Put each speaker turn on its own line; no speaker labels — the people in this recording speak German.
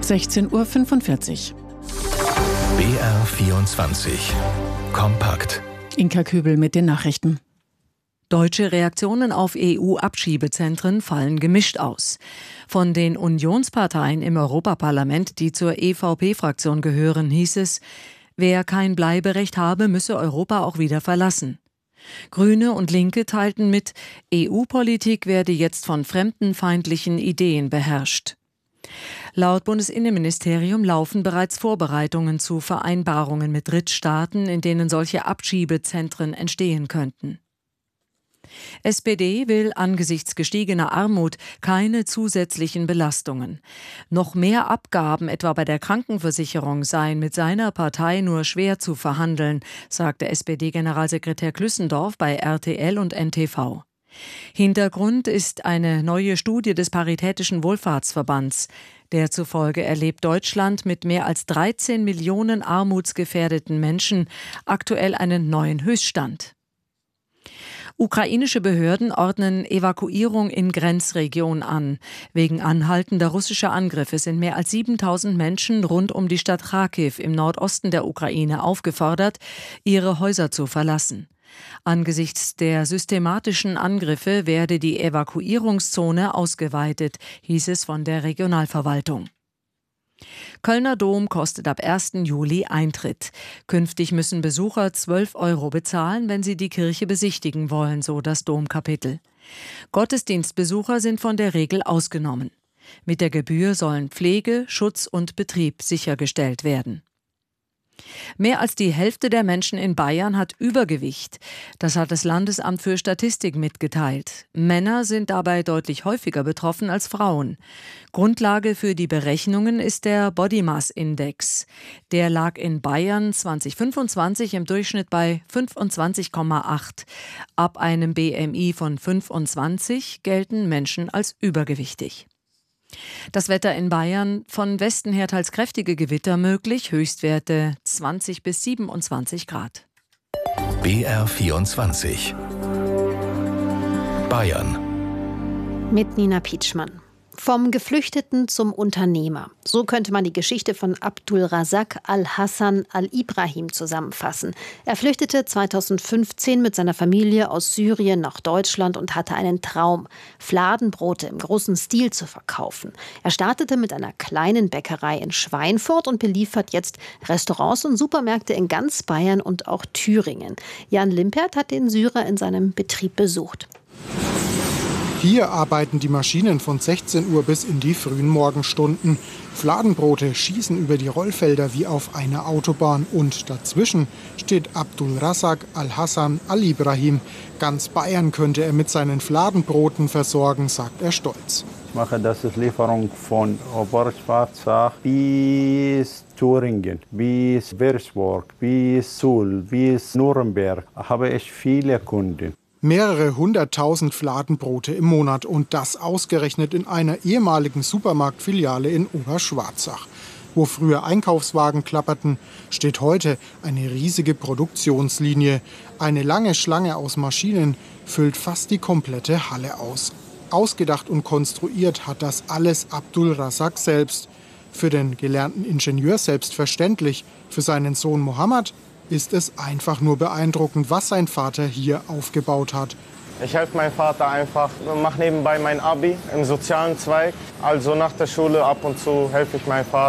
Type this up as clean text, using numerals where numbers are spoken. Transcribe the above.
16:45 Uhr.
BR24 kompakt.
Inka Kübel mit den Nachrichten.
Deutsche Reaktionen auf EU-Abschiebezentren fallen gemischt aus. Von den Unionsparteien im Europaparlament, die zur EVP-Fraktion gehören, hieß es, wer kein Bleiberecht habe, müsse Europa auch wieder verlassen. Grüne und Linke teilten mit, EU-Politik werde jetzt von fremdenfeindlichen Ideen beherrscht. Laut Bundesinnenministerium laufen bereits Vorbereitungen zu Vereinbarungen mit Drittstaaten, in denen solche Abschiebezentren entstehen könnten. SPD will angesichts gestiegener Armut keine zusätzlichen Belastungen. Noch mehr Abgaben, etwa bei der Krankenversicherung, seien mit seiner Partei nur schwer zu verhandeln, sagte SPD-Generalsekretär Klüssendorf bei RTL und NTV. Hintergrund ist eine neue Studie des Paritätischen Wohlfahrtsverbands. Der zufolge erlebt Deutschland mit mehr als 13 Millionen armutsgefährdeten Menschen aktuell einen neuen Höchststand. Ukrainische Behörden ordnen Evakuierung in Grenzregionen an. Wegen anhaltender russischer Angriffe sind mehr als 7.000 Menschen rund um die Stadt Charkiw im Nordosten der Ukraine aufgefordert, ihre Häuser zu verlassen. Angesichts der systematischen Angriffe werde die Evakuierungszone ausgeweitet, hieß es von der Regionalverwaltung. Kölner Dom kostet ab 1. Juli Eintritt. Künftig müssen Besucher 12 € bezahlen, wenn sie die Kirche besichtigen wollen, so das Domkapitel. Gottesdienstbesucher sind von der Regel ausgenommen. Mit der Gebühr sollen Pflege, Schutz und Betrieb sichergestellt werden. Mehr als die Hälfte der Menschen in Bayern hat Übergewicht. Das hat das Landesamt für Statistik mitgeteilt. Männer sind dabei deutlich häufiger betroffen als Frauen. Grundlage für die Berechnungen ist der Body Mass Index. Der lag in Bayern 2025 im Durchschnitt bei 25,8. Ab einem BMI von 25 gelten Menschen als übergewichtig. Das Wetter in Bayern, von Westen her teils kräftige Gewitter möglich, Höchstwerte 20 bis 27 Grad.
BR24 Bayern
mit Nina Pietschmann. Vom Geflüchteten zum Unternehmer. So könnte man die Geschichte von Abdul Razak Al-Hassan Al-Ibrahim zusammenfassen. Er flüchtete 2015 mit seiner Familie aus Syrien nach Deutschland und hatte einen Traum, Fladenbrote im großen Stil zu verkaufen. Er startete mit einer kleinen Bäckerei in Schweinfurt und beliefert jetzt Restaurants und Supermärkte in ganz Bayern und auch Thüringen. Jan Limpert hat den Syrer in seinem Betrieb besucht.
Hier arbeiten die Maschinen von 16 Uhr bis in die frühen Morgenstunden. Fladenbrote schießen über die Rollfelder wie auf einer Autobahn. Und dazwischen steht Abdul Razak Al-Hassan Al-Ibrahim. Ganz Bayern könnte er mit seinen Fladenbroten versorgen, sagt er stolz.
Ich mache das Lieferung von Oberschwarzach bis Thüringen, bis Würzburg, bis Suhl, bis Nürnberg. Habe ich viele Kunden.
Mehrere 100.000 Fladenbrote im Monat und das ausgerechnet in einer ehemaligen Supermarktfiliale in Oberschwarzach. Wo früher Einkaufswagen klapperten, steht heute eine riesige Produktionslinie. Eine lange Schlange aus Maschinen füllt fast die komplette Halle aus. Ausgedacht und konstruiert hat das alles Abdul Razak selbst. Für den gelernten Ingenieur selbstverständlich, für seinen Sohn Mohammed ist es einfach nur beeindruckend, was sein Vater hier aufgebaut hat.
Ich helfe meinem Vater einfach, mache nebenbei mein Abi im sozialen Zweig. Also nach der Schule ab und zu helfe ich meinem Vater.